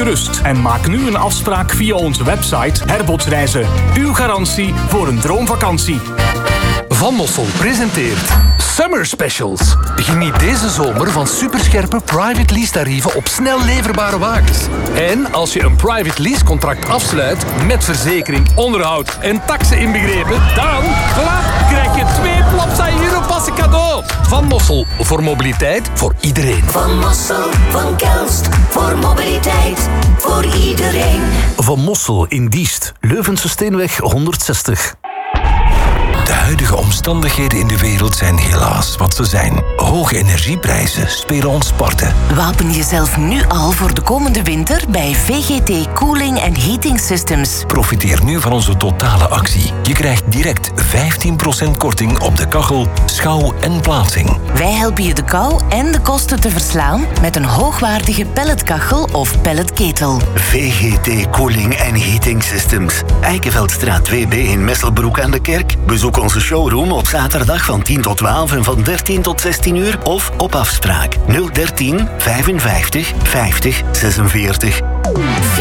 gerust en maak nu een afspraak via onze website Herbotsreizen. Uw garantie voor een droomvakantie. Van Mossel presenteert Summer Specials. Geniet deze zomer van superscherpe private lease tarieven op snel leverbare wagens. En als je een private lease contract afsluit met verzekering, onderhoud en taxen inbegrepen, dan krijg je 2 Plopsa Europassen cadeau. Van Mossel, voor mobiliteit voor iedereen. Van Mossel, van Kelst, voor mobiliteit voor iedereen. Van Mossel in Diest, Leuvense Steenweg 160. De huidige omstandigheden in de wereld zijn helaas wat ze zijn. Hoge energieprijzen spelen ons parten. Wapen jezelf nu al voor de komende winter bij VGT Cooling and Heating Systems. Profiteer nu van onze totale actie. Je krijgt direct 15% korting op de kachel, schouw en plaatsing. Wij helpen je de kou en de kosten te verslaan met een hoogwaardige pelletkachel of pelletketel. VGT Cooling and Heating Systems. Eikenveldstraat 2B in Messelbroek aan de Kerk. Bezoek onze showroom op zaterdag van 10 tot 12 en van 13 tot 16 uur of op afspraak 013 55 50 46.